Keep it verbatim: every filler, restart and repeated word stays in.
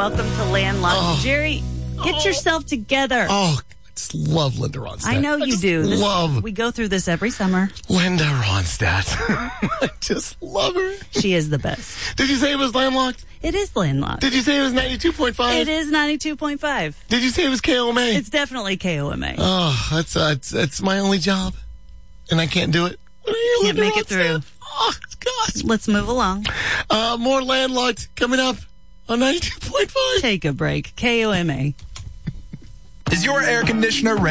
Welcome to Landlocked. Oh. Jerry, get Oh. yourself together. Oh, I just love Linda Ronstadt. I know you just do. This, love we go through this every summer. Linda Ronstadt. I just love her. She is the best. Did you say it was Landlocked? It is Landlocked. Did you say it was ninety-two point five? It is ninety-two point five. Did you say it was K O M A? It's definitely K O M A. Oh, that's uh, it's, it's my only job, and I can't do it. Can't make it through. Oh, God. Let's move along. Uh, more Landlocked coming up on ninety-two point five. Take a break. K O M A. Is your air conditioner ready?